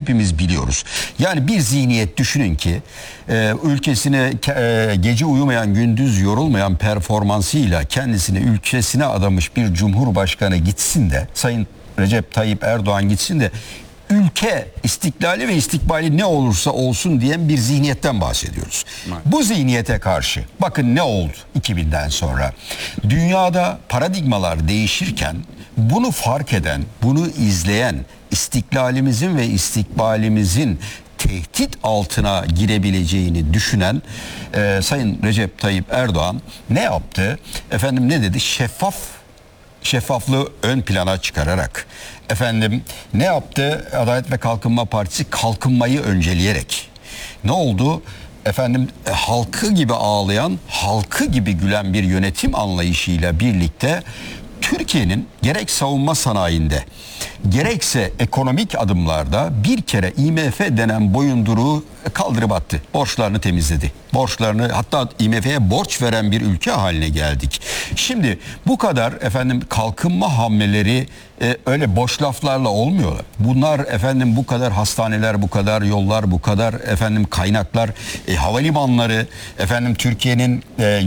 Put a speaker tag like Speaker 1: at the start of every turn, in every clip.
Speaker 1: hepimiz biliyoruz. Yani bir zihniyet düşünün ki ülkesine gece uyumayan gündüz yorulmayan performansıyla kendisini ülkesine adamış bir cumhurbaşkanı gitsin de Sayın Recep Tayyip Erdoğan gitsin de ülke istiklali ve istikbali ne olursa olsun diyen bir zihniyetten bahsediyoruz. Bu zihniyete karşı bakın ne oldu 2000'den sonra. Dünyada paradigmalar değişirken bunu fark eden, bunu izleyen, istiklalimizin ve istikbalimizin tehdit altına girebileceğini düşünen Sayın Recep Tayyip Erdoğan ne yaptı? Efendim ne dedi? Şeffaflığı ön plana çıkararak ne yaptı? Adalet ve Kalkınma Partisi kalkınmayı önceleyerek. Ne oldu? Halkı gibi ağlayan, halkı gibi gülen bir yönetim anlayışıyla birlikte Türkiye'nin gerek savunma sanayinde gerekse ekonomik adımlarda bir kere IMF denen boyunduruğu kaldırıp attı. Borçlarını temizledi. Hatta IMF'ye borç veren bir ülke haline geldik. Şimdi bu kadar kalkınma hamleleri öyle boş laflarla olmuyorlar. Bunlar bu kadar hastaneler, bu kadar yollar, bu kadar kaynaklar, havalimanları, Türkiye'nin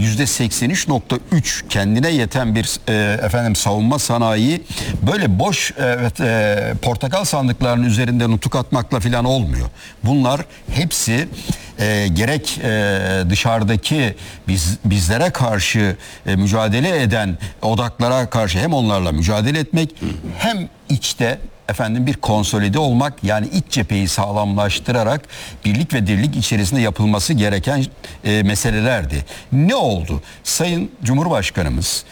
Speaker 1: %83.3 kendine yeten bir savunma sanayi böyle boş portakal sandıklarının üzerinde nutuk atmakla falan olmuyor. Bunlar hepsi gerek dışarıdaki bizlere karşı mücadele eden odaklara karşı hem onlarla mücadele etmek hem içte bir konsolide olmak, yani iç cepheyi sağlamlaştırarak birlik ve dirlik içerisinde yapılması gereken meselelerdi. Ne oldu? Sayın Cumhurbaşkanımız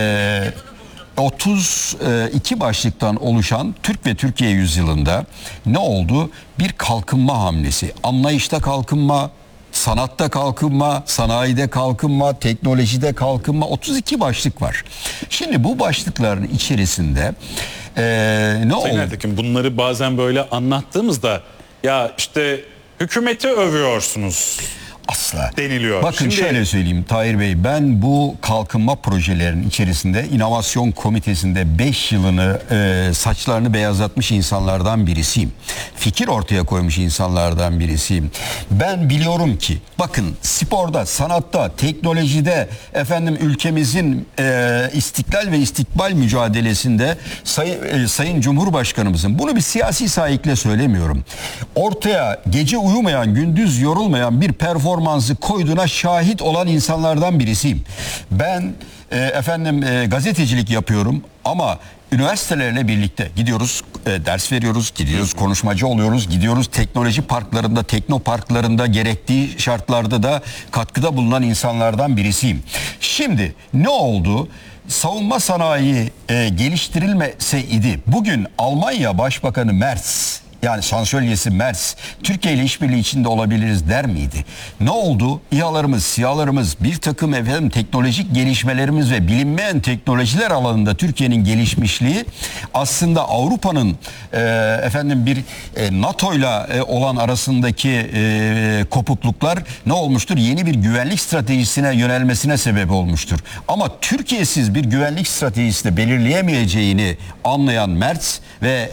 Speaker 1: 32 başlıktan oluşan Türk ve Türkiye yüzyılında ne oldu? Bir kalkınma hamlesi. Anlayışta kalkınma, sanatta kalkınma, sanayide kalkınma, teknolojide kalkınma, 32 başlık var. Şimdi bu başlıkların içerisinde ne oldu?
Speaker 2: Sayın Ertekin, bunları bazen böyle anlattığımızda ya işte hükümeti övüyorsunuz.
Speaker 1: Asla
Speaker 2: deniliyor.
Speaker 1: Bakın şöyle söyleyeyim Tahir Bey, ben bu kalkınma projelerinin içerisinde inovasyon komitesinde 5 yılını saçlarını beyazlatmış insanlardan birisiyim. Fikir ortaya koymuş insanlardan birisiyim. Ben biliyorum ki bakın sporda, sanatta, teknolojide ülkemizin istiklal ve istikbal mücadelesinde Sayın Cumhurbaşkanımızın, bunu bir siyasi sahikle söylemiyorum, ortaya gece uyumayan gündüz yorulmayan bir performansı koyduğuna şahit olan insanlardan birisiyim. Ben gazetecilik yapıyorum ama üniversitelerle birlikte gidiyoruz, ders veriyoruz, gidiyoruz, konuşmacı oluyoruz, gidiyoruz teknoloji parklarında, teknoparklarında gerektiği şartlarda da katkıda bulunan insanlardan birisiyim. Şimdi ne oldu? Savunma sanayi geliştirilmeseydi bugün Almanya Başbakanı Merz, yani şansölyesi Merz, Türkiye ile işbirliği içinde olabiliriz der miydi? Ne oldu? İHA'larımız, SİHA'larımız, bir takım teknolojik gelişmelerimiz ve bilinmeyen teknolojiler alanında Türkiye'nin gelişmişliği aslında Avrupa'nın bir NATO ile olan arasındaki kopukluklar ne olmuştur? Yeni bir güvenlik stratejisine yönelmesine sebep olmuştur. Ama Türkiye'siz bir güvenlik stratejisi de belirleyemeyeceğini anlayan Merz ve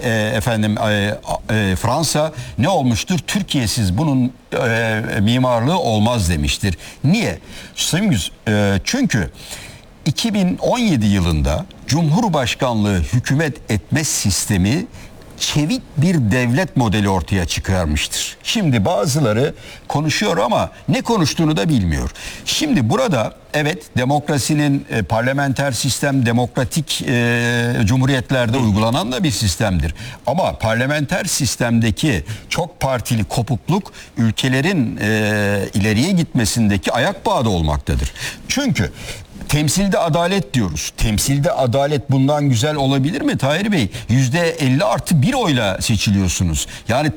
Speaker 1: Fransa ne olmuştur? Türkiye'siz bunun mimarlığı olmaz demiştir. Niye? Çünkü 2017 yılında Cumhurbaşkanlığı hükümet etme sistemi çevik bir devlet modeli ortaya çıkarmıştır. Şimdi bazıları konuşuyor ama ne konuştuğunu da bilmiyor. Şimdi burada evet, demokrasinin parlamenter sistem demokratik cumhuriyetlerde uygulanan da bir sistemdir. Ama parlamenter sistemdeki çok partili kopukluk ülkelerin ileriye gitmesindeki ayak bağı da olmaktadır. Çünkü temsilde adalet diyoruz. Temsilde adalet bundan güzel olabilir mi Tahir Bey? %50+1 oyla seçiliyorsunuz. Yani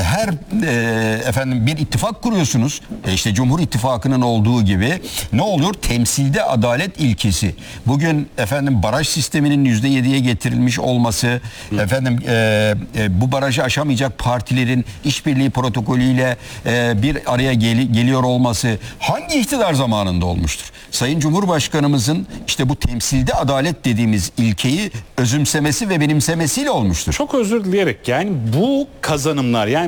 Speaker 1: bir ittifak kuruyorsunuz. İşte Cumhur İttifakı'nın olduğu gibi ne oluyor? Temsilde adalet ilkesi. Bugün baraj sisteminin %7'ye getirilmiş olması, bu barajı aşamayacak partilerin işbirliği protokolüyle bir araya geliyor olması hangi iktidar zamanında olmuştur? Sayın Cumhurbaşkanımızın işte bu temsilde adalet dediğimiz ilkeyi özümsemesi ve benimsemesiyle olmuştur.
Speaker 2: Çok özür dileyerek, yani bu kazanımlar, yani